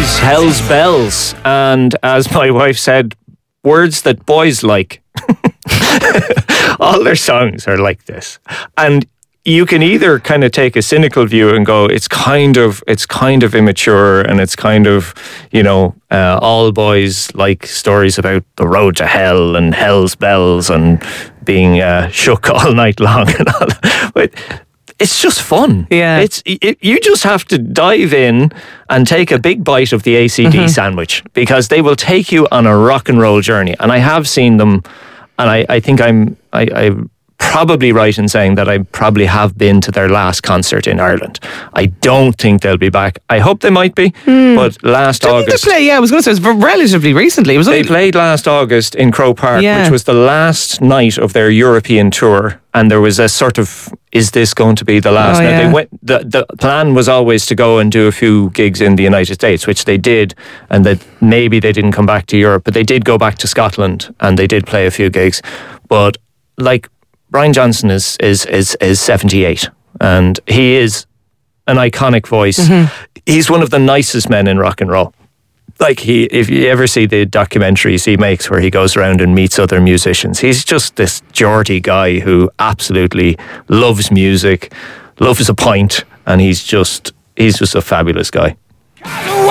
is Hell's Bells, and as my wife said, words that boys like. All their songs are like this, and you can either kind of take a cynical view and go, it's kind of immature, and it's kind of, all boys like stories about the road to hell and hell's bells and being shook all night long and all that. But it's just fun. Yeah. You just have to dive in and take a big bite of the ACD sandwich, because they will take you on a rock and roll journey. And I have seen them, and I think I'm probably right in saying that I probably have been to their last concert in Ireland. I don't think they'll be back. I hope they might be, but last August... I was going to say, it was relatively recently. They played last August in Croke Park, which was the last night of their European tour, and there was a sort of, is this going to be the last night? Yeah. They went. The plan was always to go and do a few gigs in the United States, which they did, and that maybe they didn't come back to Europe, but they did go back to Scotland, and they did play a few gigs. But like, Brian Johnson is 78, and he is an iconic voice. He's one of the nicest men in rock and roll. Like, if you ever see the documentaries he makes where he goes around and meets other musicians, he's just this Geordie guy who absolutely loves music, loves a pint, and he's just a fabulous guy.